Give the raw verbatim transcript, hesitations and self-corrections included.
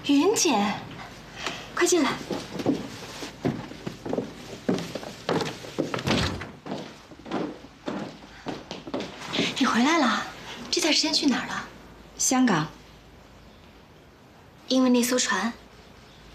云姐，快进来。你回来了？这段时间去哪儿了？ 香港。 因为那艘船。